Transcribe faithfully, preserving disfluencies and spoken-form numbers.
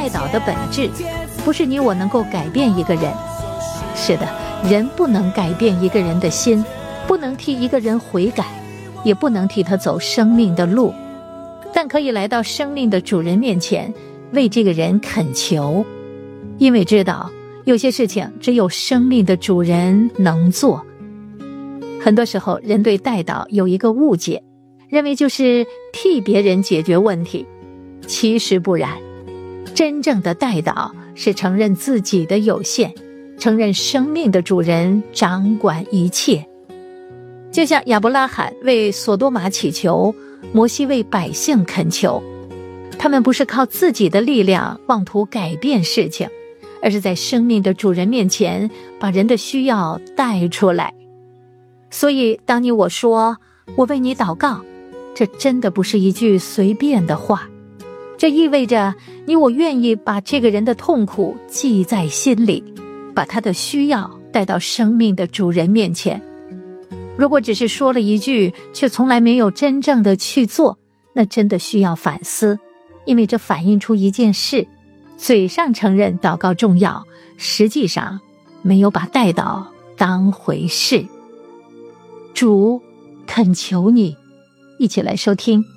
代祷的本质不是你我能够改变一个人，是的，人不能改变一个人的心，不能替一个人悔改，也不能替他走生命的路，但可以来到生命的主人面前，为这个人恳求，因为知道有些事情只有生命的主人能做。很多时候人对代祷有一个误解，认为就是替别人解决问题，其实不然。真正的代祷是承认自己的有限，承认生命的主人掌管一切。就像亚伯拉罕为索多玛祈求，摩西为百姓恳求，他们不是靠自己的力量妄图改变事情，而是在生命的主人面前把人的需要带出来。所以当你我说我为你祷告，这真的不是一句随便的话，这意味着你我愿意把这个人的痛苦记在心里，把他的需要带到生命的主人面前。如果只是说了一句，却从来没有真正的去做，那真的需要反思，因为这反映出一件事，嘴上承认祷告重要，实际上没有把代祷当回事。主恳求你，一起来收听。